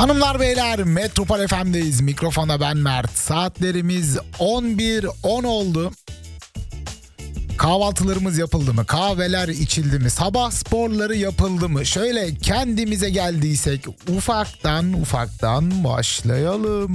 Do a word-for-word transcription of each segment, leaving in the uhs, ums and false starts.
Hanımlar beyler, Metropol F M'deyiz. Mikrofona ben Mert. Saatlerimiz on bir on oldu. Kahvaltılarımız yapıldı mı? Kahveler içildi mi? Sabah sporları yapıldı mı? Şöyle kendimize geldiysek ufaktan ufaktan başlayalım.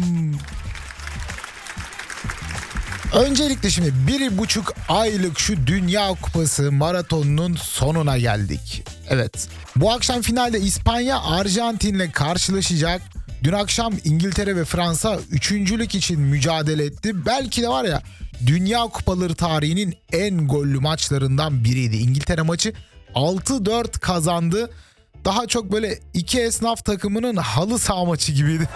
Öncelikle şimdi bir buçuk aylık şu Dünya Kupası maratonunun sonuna geldik. Evet, bu akşam finalde İspanya Arjantin'le karşılaşacak. Dün akşam İngiltere ve Fransa üçüncülük için mücadele etti. Belki de var ya, Dünya Kupaları tarihinin en gollü maçlarından biriydi. İngiltere maçı altı dört kazandı. Daha çok böyle iki esnaf takımının halı saha maçı gibiydi.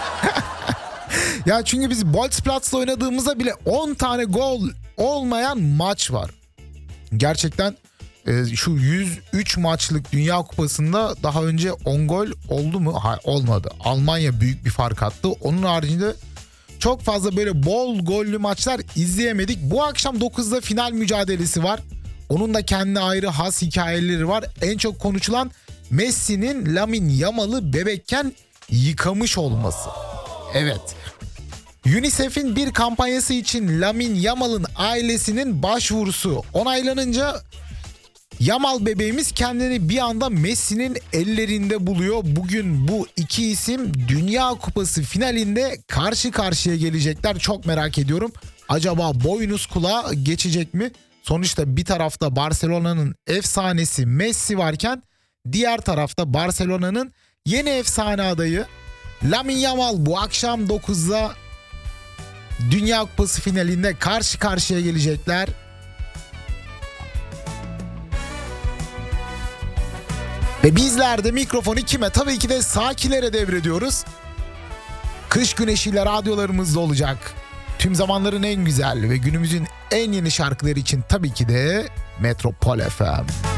Ya çünkü biz Bolzplatz'la oynadığımızda bile on tane gol olmayan maç var. Gerçekten e, şu yüz üç maçlık Dünya Kupası'nda daha önce on gol oldu mu? Hayır, olmadı. Almanya büyük bir fark attı. Onun haricinde çok fazla böyle bol gollü maçlar izleyemedik. Bu akşam dokuzda final mücadelesi var. Onun da kendine ayrı has hikayeleri var. En çok konuşulan Messi'nin Lamine Yamal'ı bebekken yıkamış olması. Evet. UNICEF'in bir kampanyası için Lamine Yamal'ın ailesinin başvurusu onaylanınca Yamal bebeğimiz kendini bir anda Messi'nin ellerinde buluyor. Bugün bu iki isim Dünya Kupası finalinde karşı karşıya gelecekler. Çok merak ediyorum. Acaba boynuz kulağa geçecek mi? Sonuçta bir tarafta Barcelona'nın efsanesi Messi varken diğer tarafta Barcelona'nın yeni efsane adayı Lamine Yamal bu akşam dokuzda Dünya Kupası finalinde karşı karşıya gelecekler. Ve bizler de mikrofonu kime? Tabii ki de Sakilere devrediyoruz. Kış güneşiyle radyolarımızda olacak. Tüm zamanların en güzel ve günümüzün en yeni şarkıları için tabii ki de Metropol F M.